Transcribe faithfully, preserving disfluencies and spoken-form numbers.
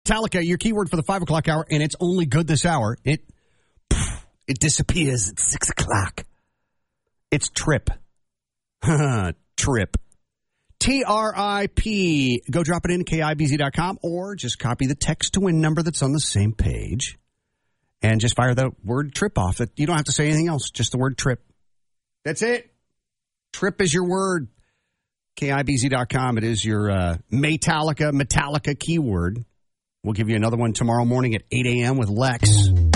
Metallica, your keyword for the five o'clock hour, and it's only good this hour. It it disappears at six o'clock. It's trip. Trip. T R I P. Go drop it in K I B Z dot com or just copy the text to win number that's on the same page and just fire the word trip off. You don't have to say anything else, just the word trip. That's it. Trip is your word. K I B Z dot com. It is your uh, Metallica, Metallica keyword. We'll give you another one tomorrow morning at eight a.m. with Lex.